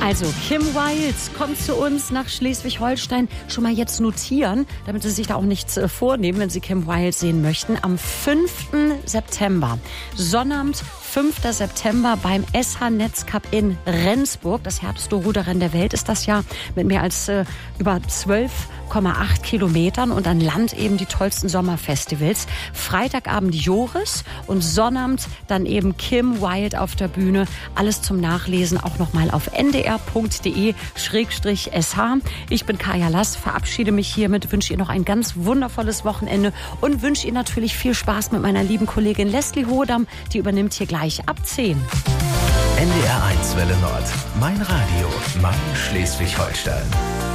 Also Kim Wilde kommt zu uns nach Schleswig-Holstein. Schon mal jetzt notieren, damit Sie sich da auch nichts vornehmen, wenn Sie Kim Wilde sehen möchten. Am 5. September, Sonnabend, 5. September beim SH Netzcup in Rendsburg. Das härteste Ruderrennen der Welt ist das ja, mit mehr als über 12,8 Kilometern und an Land eben die tollsten Sommerfestivals. Freitagabend Joris und Sonnabend dann eben Kim Wilde auf der Bühne. Alles zum Nachlesen auch nochmal auf ndr.de/sh. Ich bin Kaya Lass, verabschiede mich hiermit, wünsche Ihnen noch ein ganz wundervolles Wochenende und wünsche Ihnen natürlich viel Spaß mit meiner lieben Kollegin Leslie Hodam. Die übernimmt hier gleich ab 10. NDR 1 Welle Nord. Mein Radio. Mein Schleswig-Holstein.